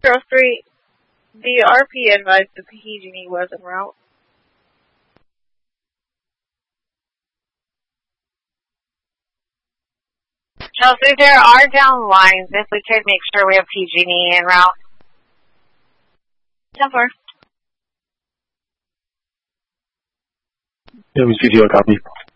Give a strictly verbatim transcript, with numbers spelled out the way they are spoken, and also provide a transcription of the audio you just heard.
Girl Street, the R P advised the P G and E was en route. Chelsea, there are down lines. If we could make sure we have P G and E en route. ten four. Yeah, we see you, copy.